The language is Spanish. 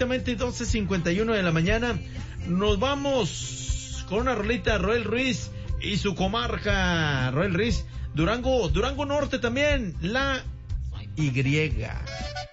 exactamente 12:51 de la mañana. Nos vamos con una rolita, Roel Ruiz y su comarca. Roel Ruiz, Durango Norte también, la Y.